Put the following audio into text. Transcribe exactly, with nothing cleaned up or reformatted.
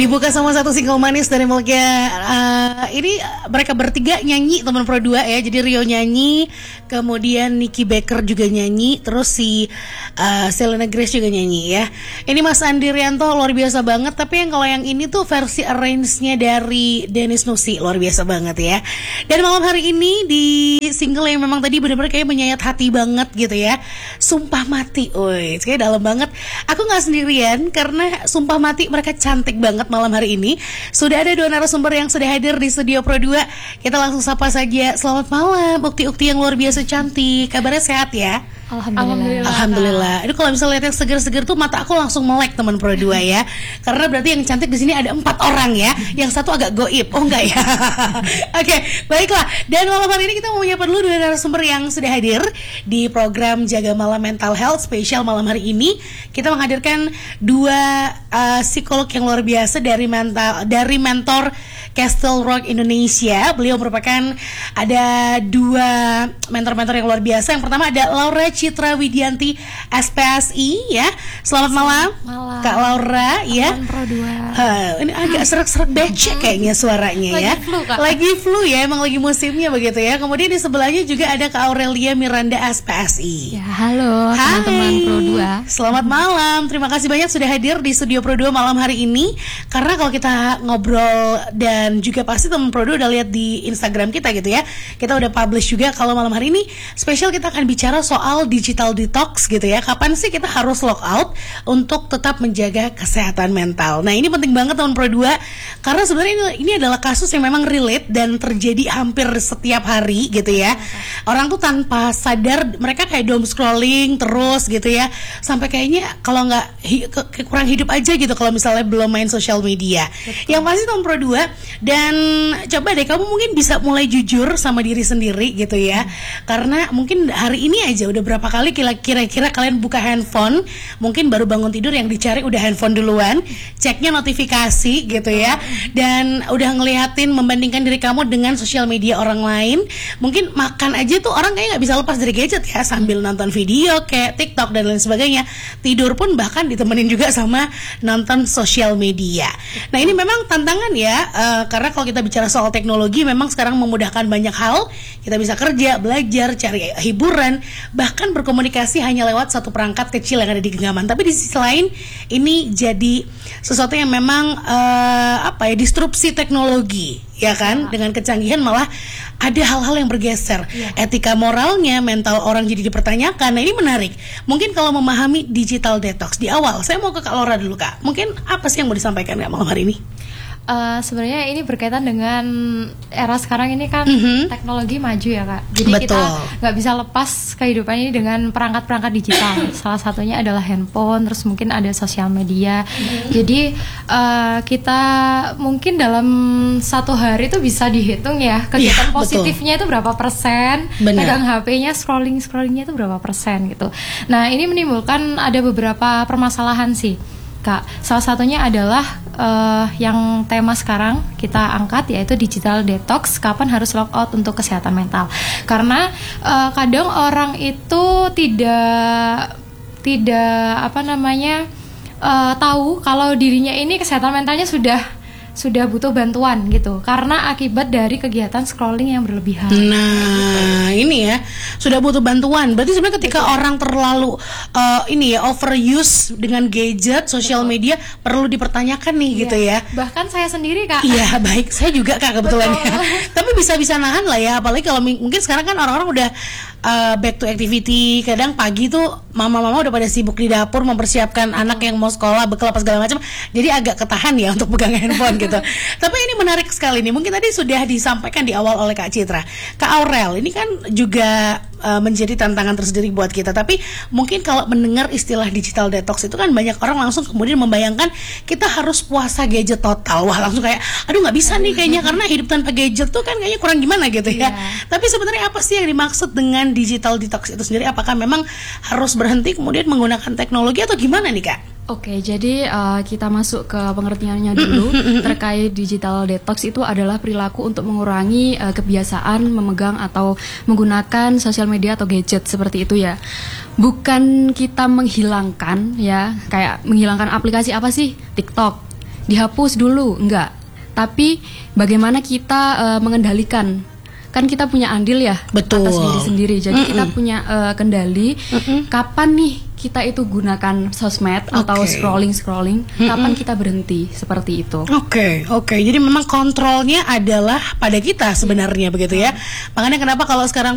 Dibuka sama satu single manis dari Melkia. Uh, ini mereka bertiga nyanyi teman Pro dua ya. Jadi Rio nyanyi, kemudian Nicky Baker juga nyanyi, terus si uh, Selena Grace juga nyanyi ya. Ini Mas Andi Rianto luar biasa banget. Tapi yang kalau yang ini tuh versi arrange-nya dari Dennis Nusi, luar biasa banget ya. Dan malam hari ini di single yang memang tadi benar-benar kayak menyayat hati banget gitu ya. Sumpah Mati, woi, kayak dalam banget. Aku nggak sendirian karena Sumpah Mati mereka cantik banget malam hari ini. Sudah ada dua narasumber yang sudah hadir di studio Pro dua. Kita langsung sapa saja. Selamat malam, Ukti-Ukti yang luar biasa cantik. Kabarnya sehat ya? Alhamdulillah. Alhamdulillah. Ini kalau misalnya lihat yang seger-seger tuh mata aku langsung melek teman Pro dua ya. Karena berarti yang cantik di sini ada empat orang ya. Yang satu agak goib. Oh enggak ya? Oke, okay, baiklah. Dan malam hari ini kita mau menyapa dulu dua narasumber yang sudah hadir di program Jaga Malam Mental Health spesial malam hari ini. Kita menghadirkan dua uh, psikolog yang luar biasa dari mental dari mentor Castle Rock Indonesia. Beliau merupakan ada dua mentor-mentor yang luar biasa. Yang pertama ada Laura Citra Widianti S P S I ya. Selamat malam, malam. Kak Laura ya. Pro dua. Uh, ini agak serak-serak becek kayaknya suaranya lagi ya. Flu, Kak. Lagi flu ya, emang lagi musimnya begitu ya. Kemudian di sebelahnya juga ada Kak Aurelia Miranda S P S I. Ya, halo teman-teman Pro dua. Selamat malam. Terima kasih banyak sudah hadir di studio Pro dua malam hari ini. Karena kalau kita ngobrol dan juga pasti teman Pro dua udah lihat di Instagram kita gitu ya. Kita udah publish juga kalau malam hari ini spesial kita akan bicara soal digital detox gitu ya. Kapan sih kita harus lock out untuk tetap menjaga kesehatan mental. Nah, ini penting banget teman Pro dua karena sebenarnya ini, ini adalah kasus yang memang relate dan terjadi hampir setiap hari gitu ya. Orang tuh tanpa sadar mereka kayak doom scrolling terus gitu ya. Sampai kayaknya kalau nggak hi, ke, ke, kurang hidup aja gitu kalau misalnya belum main sosial media. Betul. Yang pasti teman Pro dua dan coba deh kamu mungkin bisa mulai jujur sama diri sendiri gitu ya. Karena mungkin hari ini aja udah berapa kali kira-kira kalian buka handphone, mungkin baru bangun tidur yang dicari udah handphone duluan, ceknya notifikasi gitu ya, dan udah ngeliatin membandingkan diri kamu dengan sosial media orang lain. Mungkin makan aja tuh orang kayaknya nggak bisa lepas dari gadget ya, sambil nonton video kayak TikTok dan lain sebagainya. Tidur pun bahkan ditemenin juga sama nonton sosial media. Nah, ini memang tantangan ya, uh, karena kalau kita bicara soal teknologi memang sekarang memudahkan banyak hal. Kita bisa kerja, belajar, cari hiburan, bahkan berkomunikasi hanya lewat satu perangkat kecil yang ada di genggaman. Tapi di sisi lain ini jadi sesuatu yang memang uh, apa ya, disrupsi teknologi ya kan, dengan kecanggihan malah ada hal-hal yang bergeser ya. Etika moralnya, mental orang jadi dipertanyakan. Nah, ini menarik. Mungkin kalau memahami digital detox di awal, saya mau ke Kak Laura dulu Kak. Mungkin apa sih yang mau disampaikan Kak malam hari ini? Uh, sebenarnya ini berkaitan dengan era sekarang ini kan mm-hmm. teknologi maju ya Kak. Jadi Betul. kita nggak bisa lepas kehidupan ini dengan perangkat-perangkat digital. Salah satunya adalah handphone, terus mungkin ada sosial media. Mm-hmm. Jadi uh, kita mungkin dalam satu hari itu bisa dihitung ya kegiatan ya, positifnya betul. Itu berapa persen, Benar. pegang H P-nya, scrolling scrollingnya itu berapa persen gitu. Nah, ini menimbulkan ada beberapa permasalahan sih Kak. Salah satunya adalah uh, yang tema sekarang kita angkat yaitu digital detox. Kapan harus lock out untuk kesehatan mental? Karena uh, kadang orang itu tidak tidak apa namanya uh, tahu kalau dirinya ini kesehatan mentalnya sudah sudah butuh bantuan gitu karena akibat dari kegiatan scrolling yang berlebihan. Nah, ini ya sudah butuh bantuan. Berarti sebenarnya ketika Betul. Orang terlalu uh, ini ya overuse dengan gadget, sosial media perlu dipertanyakan nih iya. gitu ya. Bahkan saya sendiri Kak. Iya, baik. Saya juga Kak kebetulan ya. Tapi bisa-bisa nahan lah ya. Apalagi kalau m- mungkin sekarang kan orang-orang udah uh, back to activity. Kadang pagi tuh mama-mama udah pada sibuk di dapur mempersiapkan Betul. Anak yang mau sekolah, bekal apa segala macam. Jadi agak ketahan ya untuk pegang handphone gitu. Tapi ini menarik sekali nih. Mungkin tadi sudah disampaikan di awal oleh Kak Citra. Kak Aurel, ini kan juga uh, menjadi tantangan tersendiri buat kita. Tapi mungkin kalau mendengar istilah digital detox itu kan banyak orang langsung kemudian membayangkan kita harus puasa gadget total. Wah, langsung kayak aduh nggak bisa nih kayaknya karena hidup tanpa gadget tuh kan kayaknya kurang gimana gitu ya. Yeah. Tapi sebenarnya apa sih yang dimaksud dengan digital detox itu sendiri? Apakah memang harus berhenti kemudian menggunakan teknologi atau gimana nih Kak? Oke, jadi uh, kita masuk ke pengertiannya dulu. Terkait digital detox itu adalah perilaku untuk mengurangi uh, kebiasaan memegang atau menggunakan sosial media atau gadget seperti itu ya. Bukan kita menghilangkan ya, kayak menghilangkan aplikasi apa sih? TikTok, dihapus dulu, enggak. Tapi bagaimana kita uh, mengendalikan, kan kita punya andil ya. Betul. Atas diri sendiri. Jadi Mm-mm. kita punya uh, kendali. Mm-mm. Kapan nih kita itu gunakan sosmed atau Oke. scrolling scrolling? Kapan kita berhenti seperti itu? Oke, oke. Jadi memang kontrolnya adalah pada kita sebenarnya begitu ya. Makanya kenapa kalau sekarang